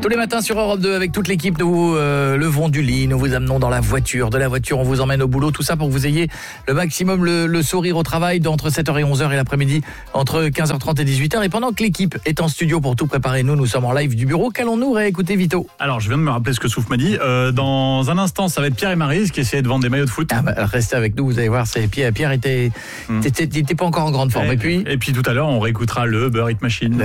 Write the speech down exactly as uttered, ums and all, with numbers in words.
Tous les matins sur Europe deux avec toute l'équipe, nous euh, levons du lit, nous vous amenons dans la voiture, de la voiture on vous emmène au boulot, tout ça pour que vous ayez le maximum le, le sourire au travail d'entre sept heures et onze heures et l'après-midi entre quinze heures trente et dix-huit heures. Et pendant que l'équipe est en studio pour tout préparer, nous, nous sommes en live du bureau. Qu'allons-nous réécouter, Vito? Alors, je viens de me rappeler ce que Souf m'a dit. Euh, dans un instant, ça va être Pierre et Maryse qui essayaient de vendre des maillots de foot. Ah bah, restez avec nous, vous allez voir, c'est Pierre, Pierre était, mm. était, était, était pas encore en grande forme. Et, et puis, et puis tout à l'heure, on réécoutera le Beurre Hit Machine.